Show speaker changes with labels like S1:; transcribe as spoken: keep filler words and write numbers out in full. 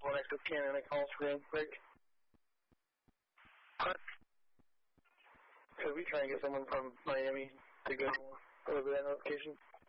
S1: possible next to Cannon and call screen break?
S2: What?
S1: Could we try and get someone from Miami to go over that notification?